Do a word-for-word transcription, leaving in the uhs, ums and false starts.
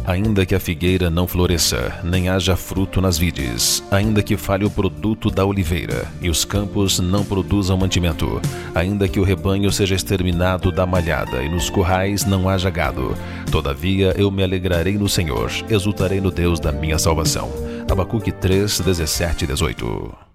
Ainda que a figueira não floresça, nem haja fruto nas vides, ainda que falhe o produto da oliveira, e os campos não produzam mantimento, ainda que o rebanho seja exterminado da malhada, e nos currais não haja gado, todavia eu me alegrarei no Senhor, exultarei no Deus da minha salvação. Abacuque três, dezessete e dezoito.